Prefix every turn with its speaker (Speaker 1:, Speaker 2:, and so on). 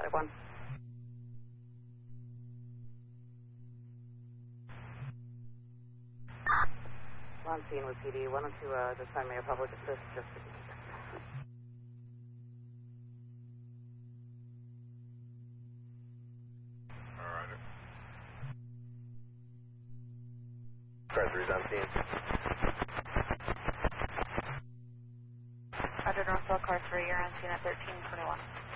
Speaker 1: 1. On scene with PD 102, just find me a public assist just to be checked.
Speaker 2: Alright. Car 3's on scene.
Speaker 3: Roger, Northwell, car 3, you're on scene at 1321.